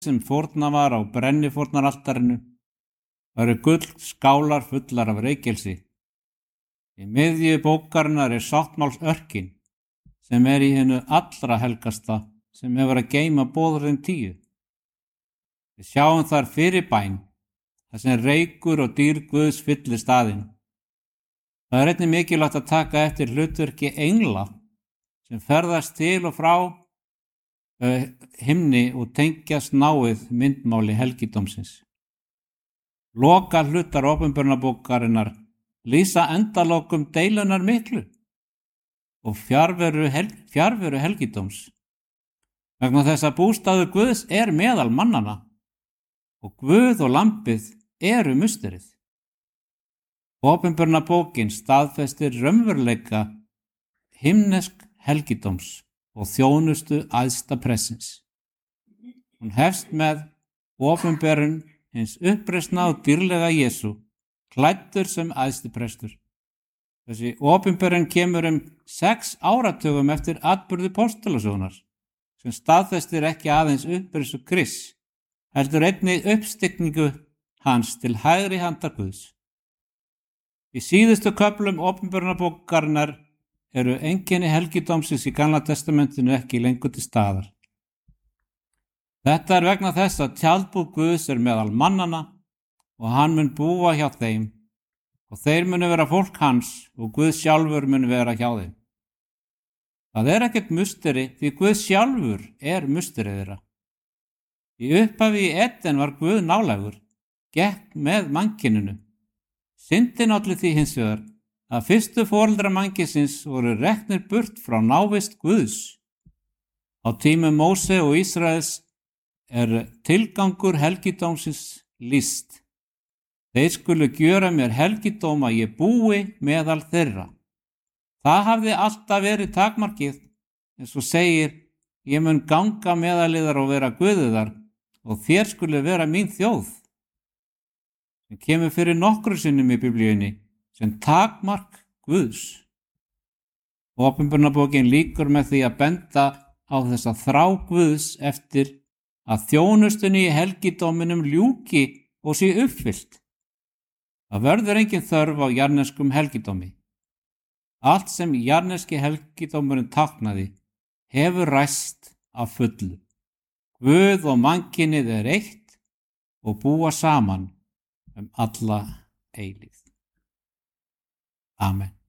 sem fórnað var á brennifórnaraltarinu væru gullskálar fullar af reykelsi. Í miðju bókarinnar sáttmálsörkin sem í hinu allra helgasta sem hefur að geyma boðorðin 10. Við sjáum þar fyrirbæn þar sem reykur og dýr Guðs fyllir staðinn. Það einnig mikilvægt að taka eftir hlutverki engla sem ferðast til og frá himni og tengjast náið myndmáli helgidómsins. Loka hlutar opinberunarbókarinnar lýsa endalokum deilunar miklu og fjarveru helgidóms. Vegna þess að bústaður Guðs meðal mannana og Guð og lambið musterið. Opinberunarbókin staðfestir raunveruleika himnesk helgidóms og þjónustu æðsta prestsins. Hún hefst með opinberun hins uppreisna og dýrlega Jesú, klæddur sem æðsti prestur. Þessi opinberun kemur 6 áratugum eftir atburði postulasögunnar, sem staðfestir ekki aðeins upprisu Krists, heldur einnig uppstigningu hans til hægri handar Guðs. Í síðustu köflum opinberunarbókarinnar einkenni helgidómsins í Gamla testamentinu ekki lengur til staðar. Þetta vegna þess að tjaldbúð Guðs meðal mannana og hann mun búa hjá þeim og þeir munu vera fólk hans og Guð sjálfur mun vera hjá þeim. Það ekkert musteri því Guð sjálfur musterið þeirra. Í upphafi í Eden var Guð nálægur, gekk með mannkyninu. Syndin olli því hins vegar að fyrstu foreldrar mannkynsins voru reknir burt frá návist Guðs. Á tímum Móse og Ísraels tilgangur helgidómsins lýst. Þeir skulu gjöra mér helgidóma ég búi meðal þeirra. Það hafði alltaf verið takmarkið, eins og segir, ég mun ganga meðal yðar og vera Guðiðar og þér skulu vera mín þjóð. Sem kemur fyrir nokkru sinnum í Biblíunni sem takmark Guðs. Opinberunarbókin lýkur með því að benda á þessa þrá Guðs eftir að þjónustunni í helgidóminum ljúki og sé uppfyllt. Það verður engin þörf á jarðneskum helgidómi. Allt sem jarðneski helgidómurinn táknaði hefur ræst af fullu. Guð og mannkynið eitt og búa saman alla eilífð. Amen.